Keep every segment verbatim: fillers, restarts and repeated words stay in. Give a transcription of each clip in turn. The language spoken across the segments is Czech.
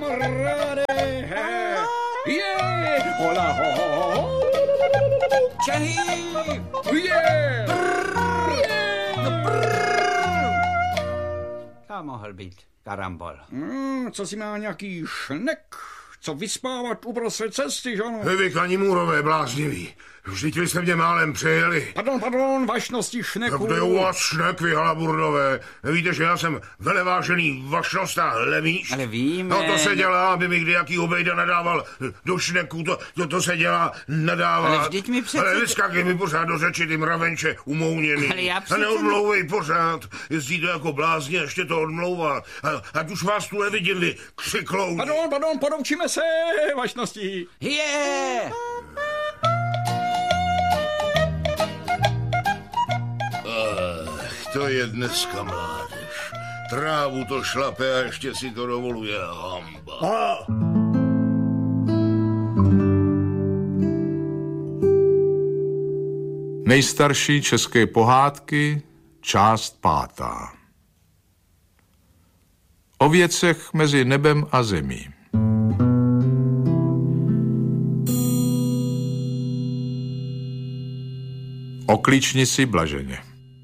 kamaráde, je, hola, ho, ho, ho. Čehy! Je, To mohl být karambol. Hmm, co si má nějaký šnek? Co vyspávat uprostřed cesty, že ano? Hej, vy kanimůrové blázniví. Vždyť vy jste mě málem přejeli. Pardon, pardon, vašnosti šneku. Tak to je u vás šnek, vy halaburdové. Nevíte, že já jsem velevážený vašnost a lemíš? Ale víme. No to se dělá, aby mi kdy jaký obejda nadával do šneku, to, to, to se dělá, nadává. Ale vždyť mi přece... Ale vyskakej mi pořád do řeči, ty mravenče umouněný. Ale já přece... A neodmlouvej pořád, jezdíte jako blázni, ještě to odmlouvá. A, ať už vás tu nevidím, vy křiklouni. Pardon, pardon, podoučíme se, vašnosti. Je! To je dneska mládež. Trávu to šlape a ještě si to dovoluje hamba. A. Nejstarší české pohádky, část pátá. O věcech mezi nebem a zemí. O klíčnici Blaženě.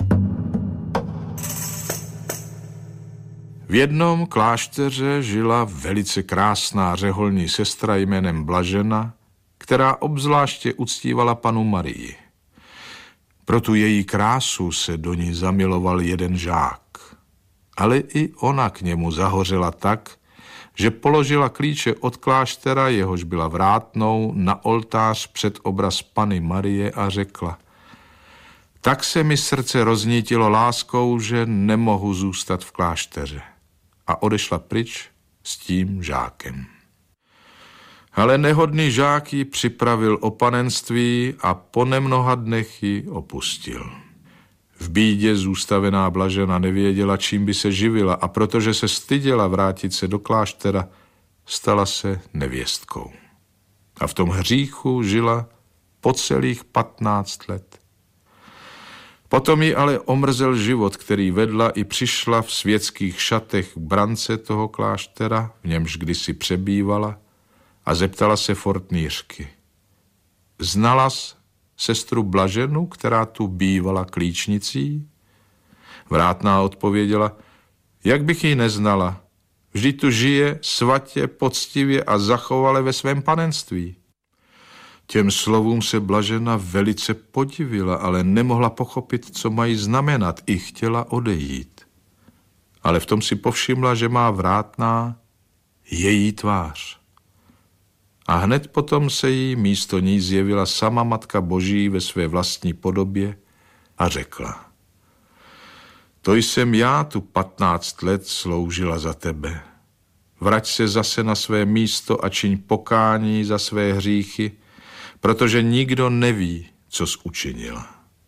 V jednom klášteře žila velice krásná řeholní sestra jménem Blažena, která obzvláště uctívala panu Marii. Pro tu její krásu se do ní zamiloval jeden žák, ale i ona k němu zahořela tak, že položila klíče od kláštera, jehož byla vrátnou, na oltář před obraz Panny Marie a řekla: tak se mi srdce roznítilo láskou, že nemohu zůstat v klášteře. A odešla pryč s tím žákem. Ale nehodný žák ji připravil o panenství a po nemnoha dnech ji opustil. V bídě zůstavená Blažena nevěděla, čím by se živila, a protože se styděla vrátit se do kláštera, stala se nevěstkou. A v tom hříchu žila po celých patnáct let. Potom ji ale omrzel život, který vedla i přišla v světských šatech k brance toho kláštera, v němž kdysi přebývala, a zeptala se fortnýřky: znalas sestru Blaženu, která tu bývala klíčnicí? Vrátná odpověděla: jak bych ji neznala, vždyť tu žije svatě, poctivě a zachovale ve svém panenství. Těm slovům se Blažena velice podivila, ale nemohla pochopit, co mají znamenat, i chtěla odejít. Ale v tom si povšimla, že má vrátná její tvář. A hned potom se jí místo ní zjevila sama Matka Boží ve své vlastní podobě a řekla: to jsem já tu patnáct let sloužila za tebe. Vrať se zase na své místo a čiň pokání za své hříchy, protože nikdo neví, co jsi učinila.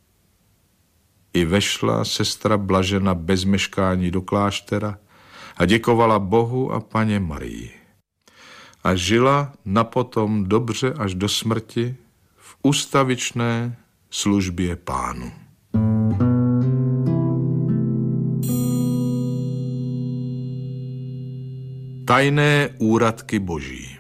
I vešla sestra Blažena bez meškání do kláštera a děkovala Bohu a Panně Marii. A žila napotom dobře až do smrti v ustavičné službě Pánu. Tajné úradky Boží.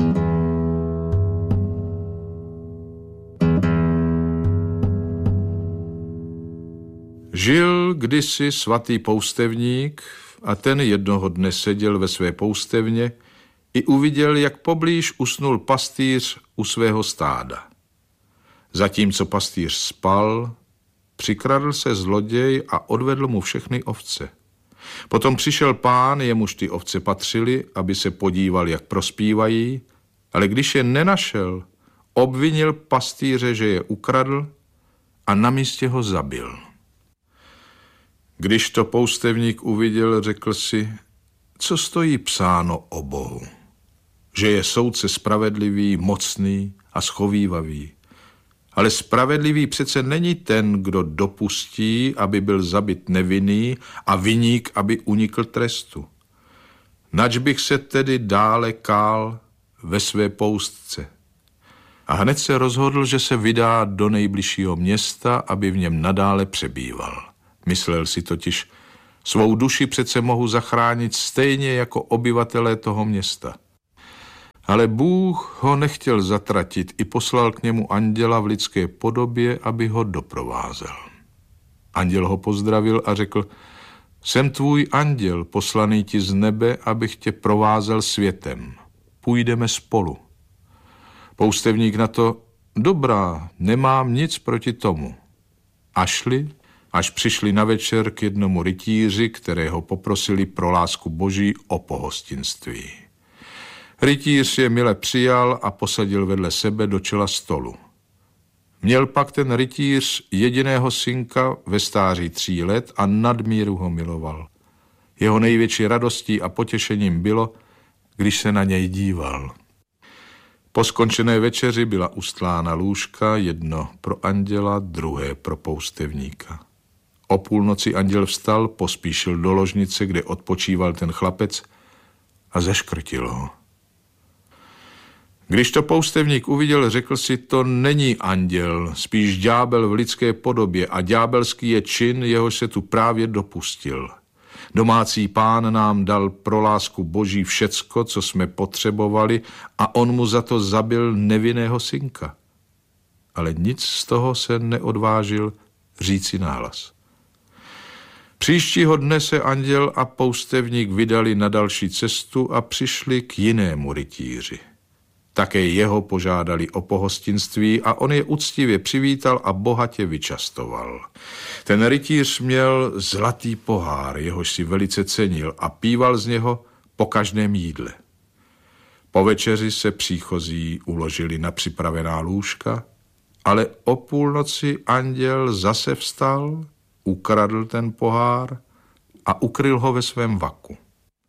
Žil kdysi svatý poustevník a ten jednoho dne seděl ve své poustevně i uviděl, jak poblíž usnul pastýř u svého stáda. Zatímco pastýř spal, přikradl se zloděj a odvedl mu všechny ovce. Potom přišel pán, jemuž ty ovce patřily, aby se podíval, jak prospívají, ale když je nenašel, obvinil pastýře, že je ukradl, a na místě ho zabil. Když to poustevník uviděl, řekl si: co stojí psáno o Bohu? Že je soudce spravedlivý, mocný a schovívavý. Ale spravedlivý přece není ten, kdo dopustí, aby byl zabit nevinný, a viník, aby unikl trestu. Nač bych se tedy dále kál ve své poustce. A hned se rozhodl, že se vydá do nejbližšího města, aby v něm nadále přebýval. Myslel si totiž: svou duši přece mohu zachránit stejně jako obyvatelé toho města. Ale Bůh ho nechtěl zatratit, i poslal k němu anděla v lidské podobě, aby ho doprovázel. Anděl ho pozdravil a řekl: Jsem tvůj anděl, poslaný ti z nebe, abych tě provázel světem. Půjdeme spolu. Poustevník na to: Dobrá, nemám nic proti tomu. A šli, až přišli na večer k jednomu rytíři, kterého poprosili pro lásku Boží o pohostinství. Rytíř je mile přijal a posadil vedle sebe do čela stolu. Měl pak ten rytíř jediného synka ve stáří tří let a nadmíru ho miloval. Jeho největší radostí a potěšením bylo, když se na něj díval. Po skončené večeři byla ustlána lůžka, jedno pro anděla, druhé pro poustevníka. O půlnoci anděl vstal, pospíšil do ložnice, kde odpočíval ten chlapec, a zeškrtil ho. Když to poustevník uviděl, řekl si: To není anděl, spíš ďábel v lidské podobě, a ďábelský je čin, jehož se tu právě dopustil. Domácí pán nám dal pro lásku Boží všecko, co jsme potřebovali, a on mu za to zabil nevinného synka. Ale nic z toho se neodvážil říci nahlas. Příštího dne se anděl a poustevník vydali na další cestu a přišli k jinému rytíři. Také jeho požádali o pohostinství a on je uctivě přivítal a bohatě vyčastoval. Ten rytíř měl zlatý pohár, jehož si velice cenil, a píval z něho po každém jídle. Po večeři se příchozí uložili na připravená lůžka, ale o půlnoci anděl zase vstal, ukradl ten pohár a ukryl ho ve svém vaku.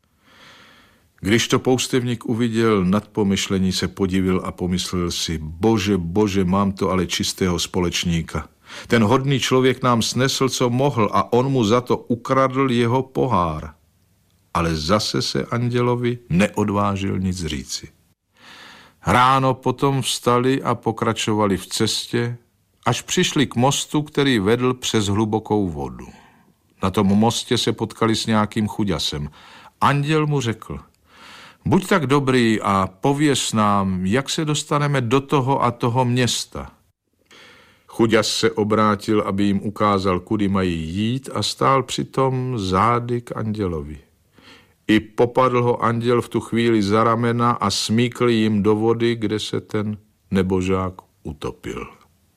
Když to poustevník uviděl, nad pomyšlení se podivil a pomyslel si: Bože, bože, mám to ale čistého společníka. Ten hodný člověk nám snesl, co mohl, a on mu za to ukradl jeho pohár. Ale zase se andělovi neodvážil nic říci. Ráno potom vstali a pokračovali v cestě, až přišli k mostu, který vedl přes hlubokou vodu. Na tom mostě se potkali s nějakým chuďasem. Anděl mu řekl: Buď tak dobrý a pověz nám, jak se dostaneme do toho a toho města. Chuďas se obrátil, aby jim ukázal, kudy mají jít, a stál přitom zády k andělovi. I popadl ho anděl v tu chvíli za ramena a smíkl jim do vody, kde se ten nebožák utopil.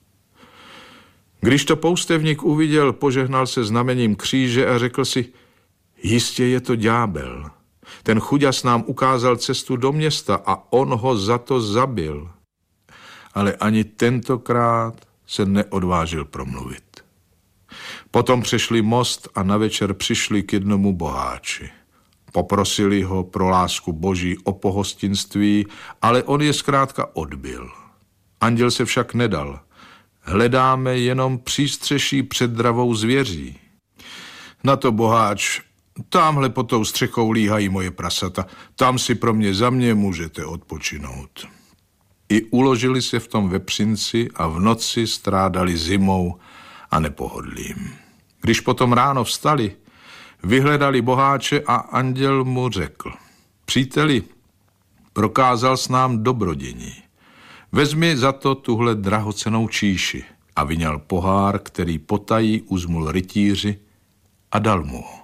Když to poustevník uviděl, požehnal se znamením kříže a řekl si: Jistě je to ďábel. Ten chuďas nám ukázal cestu do města a on ho za to zabil. Ale ani tentokrát se neodvážil promluvit. Potom přešli most a na večer přišli k jednomu boháči. Poprosili ho pro lásku Boží o pohostinství, ale on je zkrátka odbyl. Anděl se však nedal. Hledáme jenom přístřeší před dravou zvěří. Na to boháč: Támhle pod tou střechou líhají moje prasata, tam si pro mě za mě můžete odpočinout. I uložili se v tom vepřinci a v noci strádali zimou a nepohodlím. Když potom ráno vstali, vyhledali boháče a anděl mu řekl: Příteli, prokázal s nám dobrodění. Vezmi za to tuhle drahocennou číši. A vyňal pohár, který potají uzmul rytíři, a dal mu ho.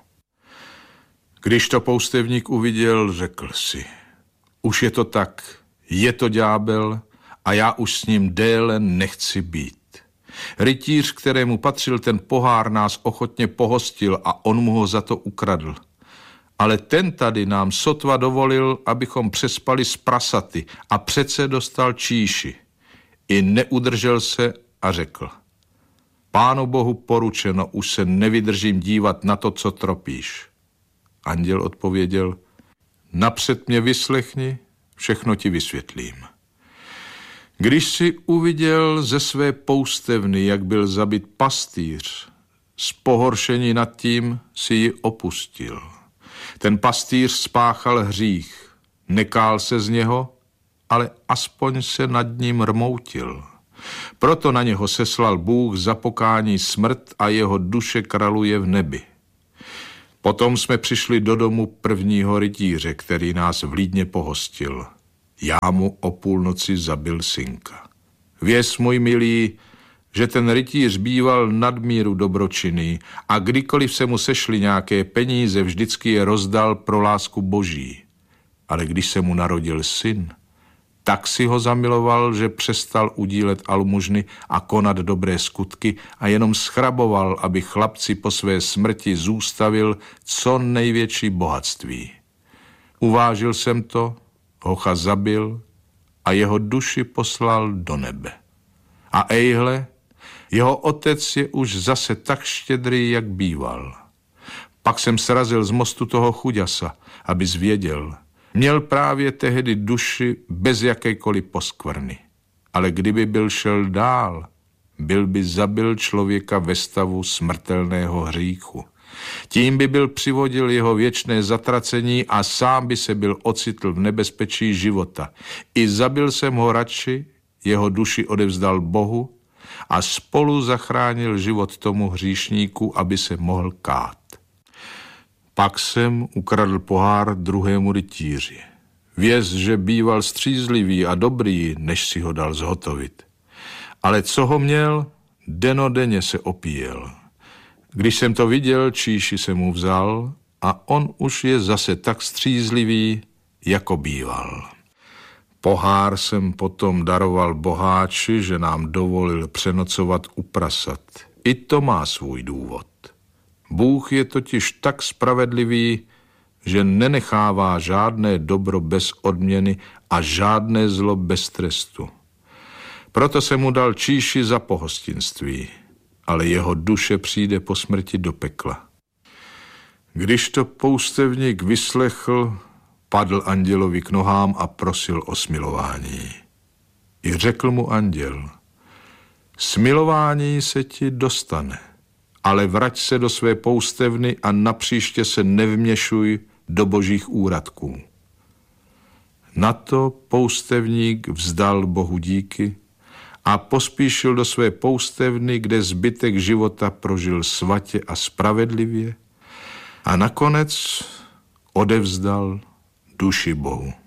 Když to poustevník uviděl, řekl si: Už je to tak, je to ďábel a já už s ním déle nechci být. Rytíř, kterému patřil ten pohár, nás ochotně pohostil a on mu ho za to ukradl. Ale ten tady nám sotva dovolil, abychom přespali s prasaty, a přece dostal číši. I neudržel se a řekl: Pánu Bohu poručeno, už se nevydržím dívat na to, co tropíš. Anděl odpověděl: Napřed mě vyslechni, všechno ti vysvětlím. Když si uviděl ze své poustevny, jak byl zabit pastýř, z pohoršení nad tím si ji opustil. Ten pastýř spáchal hřích, nekál se z něho, ale aspoň se nad ním rmoutil. Proto na něho seslal Bůh za pokání smrt a jeho duše kraluje v nebi. Potom jsme přišli do domu prvního rytíře, který nás vlídně pohostil. já mu o půlnoci zabil synka. Věz, můj milý, že ten rytíř býval nadmíru dobročinný a kdykoliv se mu sešly nějaké peníze, vždycky je rozdal pro lásku boží. Ale když se mu narodil syn, tak si ho zamiloval, že přestal udílet almužny a konat dobré skutky a jenom schraboval, aby chlapci po své smrti zůstavil co největší bohatství. Uvážil jsem to, hocha zabil a jeho duši poslal do nebe. A ejhle, jeho otec je už zase tak štědrý, jak býval. Pak jsem srazil z mostu toho chuďasa, aby zvěděl. Měl právě tehdy duši bez jakékoliv poskvrny. Ale kdyby byl šel dál, byl by zabil člověka ve stavu smrtelného hříchu. Tím by byl přivodil jeho věčné zatracení a sám by se byl ocitl v nebezpečí života. I zabil jsem ho radši, jeho duši odevzdal Bohu a spolu zachránil život tomu hříšníku, aby se mohl kát. Pak jsem ukradl pohár druhému rytíři. Věz, že býval střízlivý a dobrý, než si ho dal zhotovit. Ale co ho měl, denodenně se opíjel. Když jsem to viděl, číši jsem mu vzal a on už je zase tak střízlivý, jako býval. Pohár jsem potom daroval boháči, že nám dovolil přenocovat u prasat. I to má svůj důvod. Bůh je totiž tak spravedlivý, že nenechává žádné dobro bez odměny a žádné zlo bez trestu. Proto se mu dal číši za pohostinství, ale jeho duše přijde po smrti do pekla. Když to poustevník vyslechl, padl andělovi k nohám a prosil o smilování. I řekl mu anděl, smilování se ti dostane, ale vrať se do své poustevny a napříště se nevměšuj do božích úradků. Na to poustevník vzdal Bohu díky a pospíšil do své poustevny, kde zbytek života prožil svatě a spravedlivě a nakonec odevzdal duši Bohu.